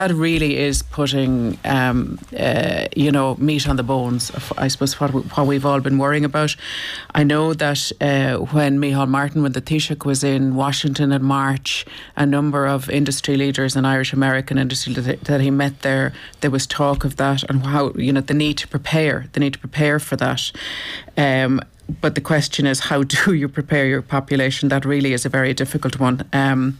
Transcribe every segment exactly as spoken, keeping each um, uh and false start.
That really is putting, um, uh, you know, meat on the bones of, I suppose, what, we, what we've all been worrying about. I know that uh, when Micheál Martin, when the Taoiseach was in Washington in March, a number of industry leaders in Irish American industry that, that he met there, there was talk of that and how, you know, the need to prepare, the need to prepare for that. Um, but the question is, how do you prepare your population? That really is a very difficult one. Um,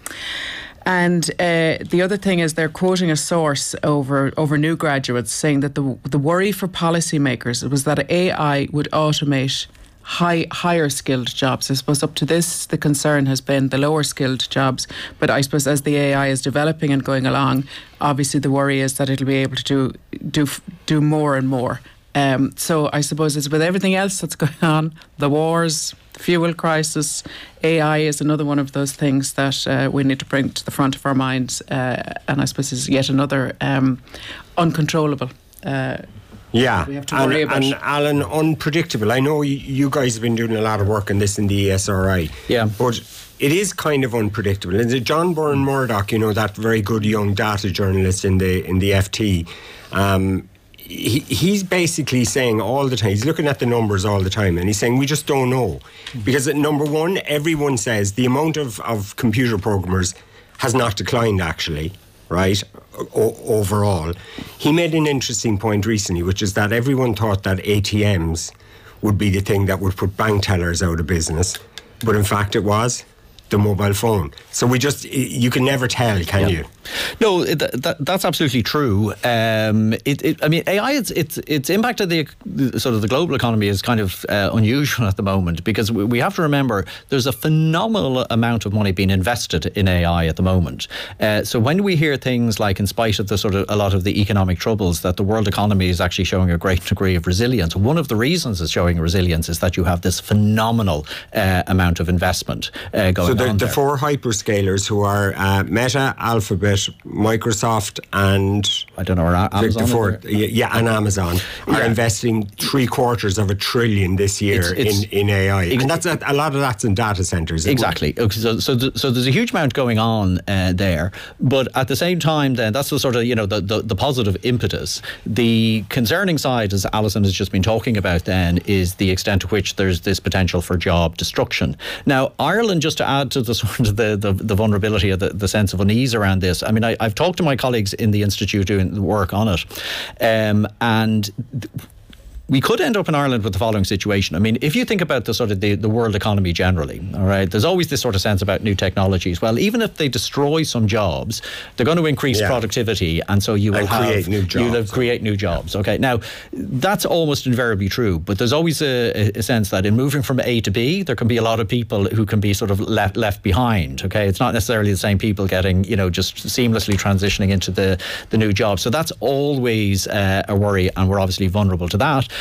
And uh, the other thing is they're quoting a source over over new graduates saying that the the worry for policymakers was that A I would automate high higher skilled jobs. I suppose up to this the concern has been the lower skilled jobs, but I suppose as the A I is developing and going along, obviously the worry is that it'll be able to do do do more and more. Um, so I suppose it's with everything else that's going on, the wars, the fuel crisis, A I is another one of those things that uh, we need to bring to the front of our minds, uh, and I suppose is yet another um, uncontrollable. Uh, yeah, we have to and, worry about. and Alan, unpredictable. I know you, you guys have been doing a lot of work on this in the E S R I. Yeah, but it is kind of unpredictable. And John Byrne Murdoch, you know, that very good young data journalist in the in the F T. Um, He, he's basically saying all the time, he's looking at the numbers all the time, and he's saying we just don't know. Because number one, everyone says the amount of, of computer programmers has not declined actually, right, o- overall. He made an interesting point recently, which is that everyone thought that A T Ms would be the thing that would put bank tellers out of business, but in fact it was the mobile phone. So we just, you can never tell, can yeah. you? No, it, that, that's absolutely true. Um, it, it, I mean, A I, it's it's its impact on the, the sort of the global economy is kind of uh, unusual at the moment, because we, we have to remember there's a phenomenal amount of money being invested in A I at the moment. Uh, so when we hear things like, in spite of the sort of a lot of the economic troubles, that the world economy is actually showing a great degree of resilience, one of the reasons it's showing resilience is that you have this phenomenal uh, amount of investment uh, going so the, on. So the there. four hyperscalers who are uh, Meta, Alphabet, Microsoft and I don't know, or Amazon, the four, yeah, and Amazon are yeah. investing three quarters of a trillion this year it's, it's, in, in A I, ex- and that's a, a lot of that's in data centers. Exactly. So, so, so there's a huge amount going on uh, there, but at the same time, then that's the sort of, you know, the, the the positive impetus. The concerning side, as Alison has just been talking about, then is the extent to which there's this potential for job destruction. Now, Ireland, just to add to the sort of the the, the vulnerability of the, the sense of unease around this. I mean, I, I've talked to my colleagues in the Institute doing the work on it, um, and th- we could end up in Ireland with the following situation. I mean, if you think about the sort of the, the world economy generally, all right, there's always this sort of sense about new technologies. Well, even if they destroy some jobs, they're going to increase yeah. productivity, and so you will and have create new jobs. You'll have create new jobs. Okay, now that's almost invariably true, but there's always a, a sense that in moving from A to B, there can be a lot of people who can be sort of left left behind. Okay, it's not necessarily the same people getting, you know, just seamlessly transitioning into the the new job. So that's always uh, a worry, and we're obviously vulnerable to that.